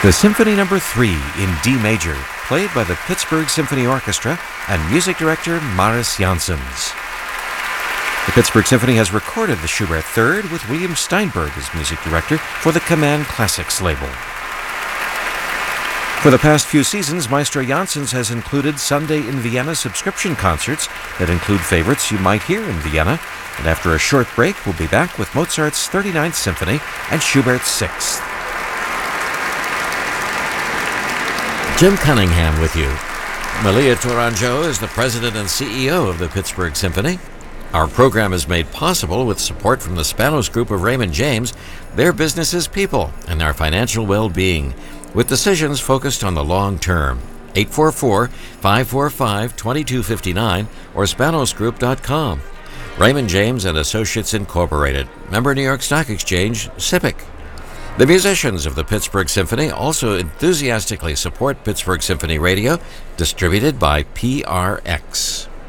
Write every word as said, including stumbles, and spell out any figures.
The Symphony Number three in D major, played by the Pittsburgh Symphony Orchestra and music director Maris Janssens. The Pittsburgh Symphony has recorded the Schubert Third with William Steinberg as music director for the Command Classics label. For the past few seasons, Maestro Janssens has included Sunday in Vienna subscription concerts that include favorites you might hear in Vienna, and after a short break, we'll be back with Mozart's thirty-ninth Symphony and Schubert's Sixth. Jim Cunningham with you. Malia Tourangeau is the president and C E O of the Pittsburgh Symphony. Our program is made possible with support from the Spanos Group of Raymond James, their business is people, and our financial well-being, with decisions focused on the long term. eight four four, five four five, two two five nine or spanos group dot com. Raymond James and Associates Incorporated. Member New York Stock Exchange, S I P C. The musicians of the Pittsburgh Symphony also enthusiastically support Pittsburgh Symphony Radio, distributed by P R X.